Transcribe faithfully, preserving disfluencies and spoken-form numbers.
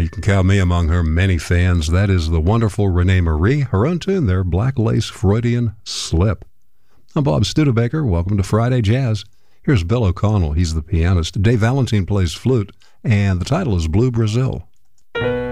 you can count me among her many fans. That is the wonderful Renee Marie. Her own tune there, Black Lace Freudian Slip. I'm Bob Studebaker. Welcome to Friday Jazz. Here's Bill O'Connell. He's the pianist. Dave Valentine plays flute, and the title is Blue Brazil.